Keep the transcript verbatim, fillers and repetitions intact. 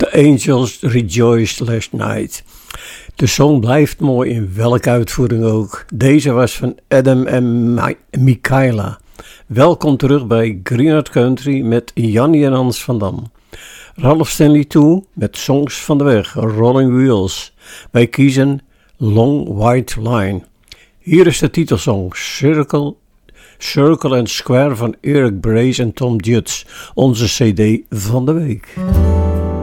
The Angels Rejoiced Last Night. De song blijft mooi in welke uitvoering ook. Deze was van Adam en Ma- Michaela. Welkom terug bij Greenwood Country met Jannie en Hans van Dam. Ralph Stanley toe met Songs van de Weg, Rolling Wheels. Wij kiezen Long White Line. Hier is de titelsong Circle, Circle and Square van Eric Brace en Tom Jutz, onze cd van de week.